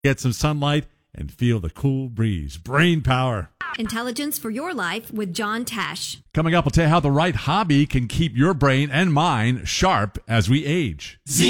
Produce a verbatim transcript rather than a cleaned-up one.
get some sunlight, and feel the cool breeze. Brain power. Intelligence for your life with John Tesh. Coming up, we'll tell you how the right hobby can keep your brain and mind sharp as we age. Z